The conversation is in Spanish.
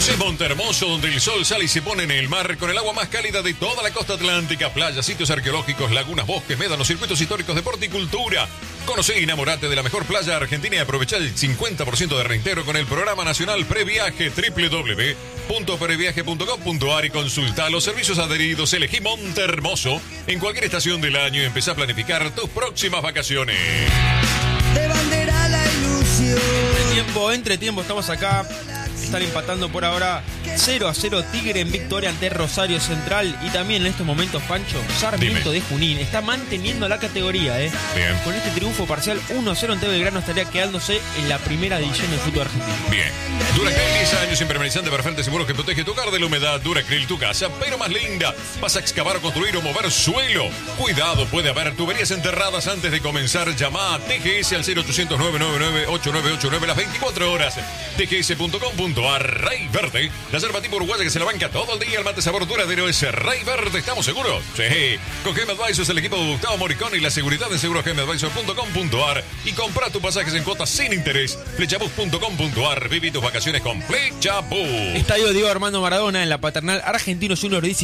Conoce Montehermoso, donde el sol sale y se pone en el mar con el agua más cálida de toda la costa atlántica, playas, sitios arqueológicos, lagunas, bosques, médanos, circuitos históricos, deporte y cultura. Conoce y enamorate de la mejor playa argentina y aprovecha el 50% de reintegro con el programa nacional Previaje, www.previaje.com.ar, y consulta los servicios adheridos. Elegí Montehermoso en cualquier estación del año y empezá a planificar tus próximas vacaciones. De bandera la ilusión. Entre tiempo, estamos acá. Están empatando por ahora 0-0 Tigre en victoria ante Rosario Central. Y también en estos momentos, Pancho, Sarmiento de Junín está manteniendo la categoría. Bien. Con este triunfo parcial 1-0 ante Belgrano estaría quedándose en la primera división del fútbol argentino. Bien. Duracell, 10 años impermeabilizante para frentes seguros que protege tu hogar de la humedad. Duracell, tu casa, pero más linda. ¿Vas a excavar o construir o mover suelo? Cuidado, puede haber tuberías enterradas antes de comenzar. Llama a TGS al 0800-999-8989 las 24 horas. TGS.com.ar. Rey Verde, la yerba tipo uruguaya que se la banca todo el día. El mate sabor duradero es Rey Verde, ¿estamos seguros? Sí. Con GM Advisors, el equipo de Gustavo Moricón y la seguridad en segurosgmadvisors.com.ar. Y compra tus pasajes en cuotas sin interés. Flechabus.com.ar. Viví tus vacaciones con Flechabus. Estadio Diego Armando Maradona en la Paternal, Argentinos Juniors